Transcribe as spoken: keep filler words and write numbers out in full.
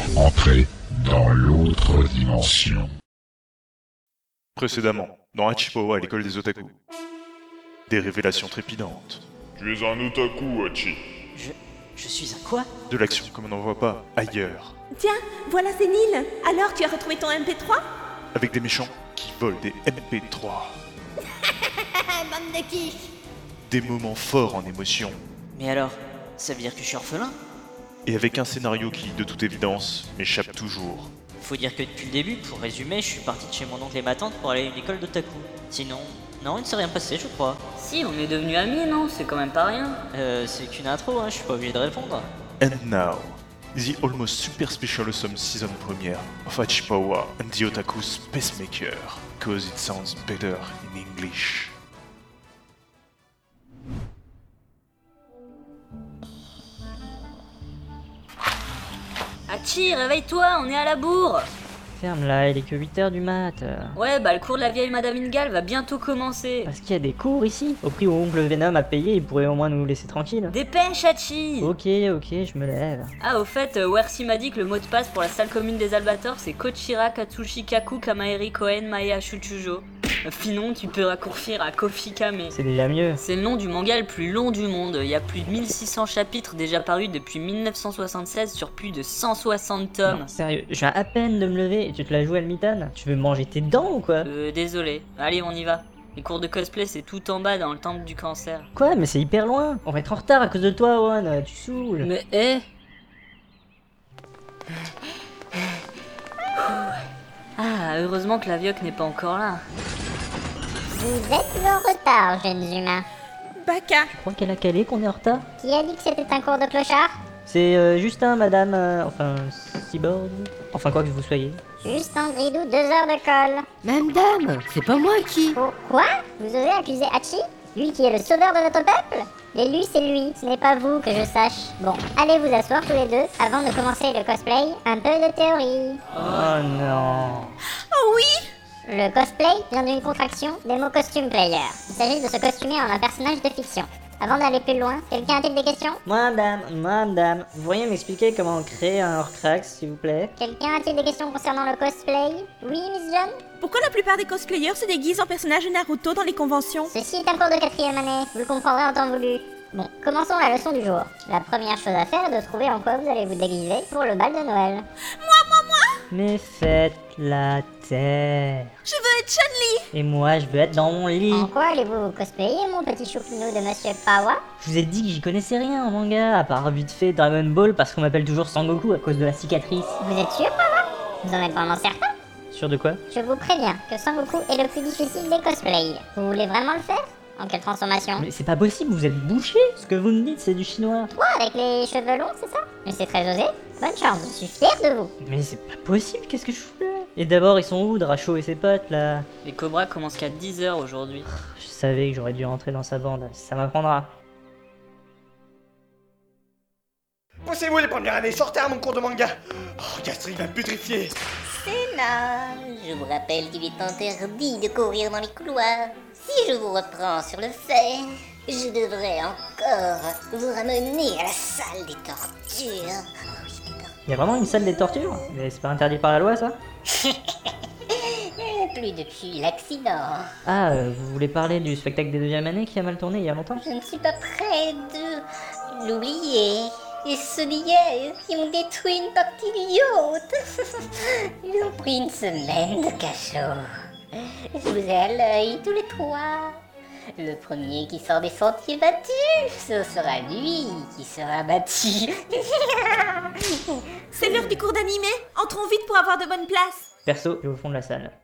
Entrez dans l'autre dimension. Précédemment, dans Hachipawa à l'école des otaku. Des révélations trépidantes. Tu es un otaku, Hachi. Je... je suis un quoi? De l'action comme on n'en voit pas ailleurs. Tiens, voilà Zénil. Alors, tu as retrouvé ton M P trois? Avec des méchants qui volent des M P trois. Bande de quiche. Des moments forts en émotion. Mais alors, ça veut dire que je suis orphelin? Et avec un scénario qui, de toute évidence, m'échappe toujours. Faut dire que depuis le début, pour résumer, je suis parti de chez mon oncle et ma tante pour aller à une école d'otaku. Sinon, non, il ne s'est rien passé, je crois. Si, on est devenus amis, non? C'est quand même pas rien. Euh, c'est qu'une intro, hein, je suis pas obligé de répondre. And now, the almost super special awesome season premiere of Hachipawa and the Otaku's Pacemaker, cause it sounds better in English. Hachi, réveille-toi, on est à la bourre. Ferme-la, il est que huit heures du mat. Ouais, bah le cours de la vieille Madame Ingal va bientôt commencer. Parce qu'il y a des cours ici. Au prix où oncle Venom a payé, il pourrait au moins nous laisser tranquille. Dépêche, Hachi. Ok, ok, je me lève. Ah, au fait, euh, Wersi m'a dit que le mot de passe pour la salle commune des Albators, c'est Kochira Katsushi Kaku Kamaeri Koen Maya Shuchujo. Sinon, tu peux raccourcir à Kofi Kame. C'est déjà mieux. C'est le nom du manga le plus long du monde. Il y a plus de mille six cents chapitres déjà parus depuis mille neuf cent soixante-seize sur plus de cent soixante tomes. Non, sérieux, je viens à peine de me lever et tu te la joues à le Tu veux manger tes dents ou quoi? Euh, désolé. Allez, on y va. Les cours de cosplay, c'est tout en bas dans le temple du cancer. Quoi? Mais c'est hyper loin. On va être en retard à cause de toi, Owen. Tu saoules. Mais hé Ah, heureusement que la vioque n'est pas encore là. Vous êtes en retard, jeunes humains. Baka. Tu crois qu'elle a calé qu'on est en retard? Qui a dit que c'était un cours de clochard? C'est euh, Justin, madame... euh, enfin... Cyborg... Enfin quoi que vous soyez. Justin Gridou, deux heures de colle. Même dame, c'est pas moi qui... Pourquoi? Vous osez accuser Hachi? Lui qui est le sauveur de notre peuple? L'élu, c'est lui, ce n'est pas vous, que je sache. Bon, allez vous asseoir tous les deux, avant de commencer le cosplay, un peu de théorie. Oh non... Oh oui. Le cosplay vient d'une contraction des mots costume player. Il s'agit de se costumer en un personnage de fiction. Avant d'aller plus loin, quelqu'un a-t-il des questions? Madame, madame, vous pourriez m'expliquer comment on crée un Horcrux, s'il vous plaît? Quelqu'un a-t-il des questions concernant le cosplay? Oui, Miss John? Pourquoi la plupart des cosplayers se déguisent en personnages de Naruto dans les conventions? Ceci est un cours de quatrième année, vous le comprendrez en temps voulu. Bon, commençons la leçon du jour. La première chose à faire est de trouver en quoi vous allez vous déguiser pour le bal de Noël. Moi, moi, moi. Mais faites la terre. Je veux être Chun-Li. Et moi, je veux être dans mon lit. En quoi allez-vous cosplayer, mon petit choupinou de Monsieur Pawa? Je vous ai dit que j'y connaissais rien en manga, à part vite fait Dragon Ball parce qu'on m'appelle toujours Sangoku à cause de la cicatrice. Vous êtes sûr, Pawa? Vous en êtes vraiment certain? Sûr de quoi? Je vous préviens que Sangoku est le plus difficile des cosplays. Vous voulez vraiment le faire? En quelle transformation? Mais c'est pas possible, vous êtes bouché. Ce que vous me dites, c'est du chinois. Toi, avec les cheveux longs, c'est ça? Mais c'est très osé. Bonne chance, je suis fier de vous. Mais c'est pas possible, qu'est-ce que je fous là? Et d'abord, ils sont où, Dracho et ses potes là? Les Cobras commencent qu'à dix heures aujourd'hui. Je savais que j'aurais dû rentrer dans sa bande, ça m'apprendra. Poussez-vous les premières années, sortez à mon cours de manga. Oh, Gastrique va me putrifier. Sénat, je vous rappelle qu'il est interdit de courir dans les couloirs. Si je vous reprends sur le fait, je devrais encore vous ramener à la salle des tortures. Oh oui, des tortures. Il y a vraiment une salle des tortures? Mais c'est pas interdit par la loi ça? Plus depuis l'accident. Ah, euh, vous voulez parler du spectacle des deuxième années qui a mal tourné il y a longtemps? Je ne suis pas près de l'oublier. Et ceux d'hier qui ont détruit une partie du yacht. Ils ont pris une semaine de cachot. Je vous ai à l'œil tous les trois. Le premier qui sort des sentiers battus, ce sera lui qui sera battu. C'est l'heure du cours d'animé. Entrons vite pour avoir de bonnes places. Perso, je vais au fond de la salle.